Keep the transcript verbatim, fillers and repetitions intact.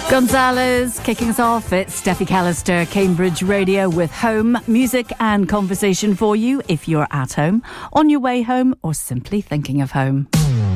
Gonzalez kicking us off. It's Steffi Callister, Cambridge Radio with home music and conversation for you if you're at home, on your way home, or simply thinking of home.